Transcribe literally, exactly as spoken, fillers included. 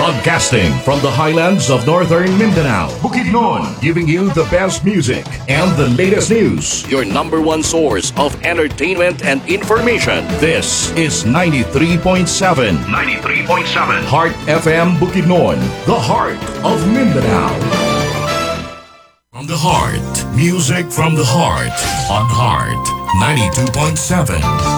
Broadcasting from the highlands of northern Mindanao, Bukidnon, giving you the best music and the latest news. Your number one source of entertainment and information. This is ninety-three point seven. ninety-three point seven. Heart F M Bukidnon, the heart of Mindanao. From the heart, music from the heart on Heart ninety-two point seven.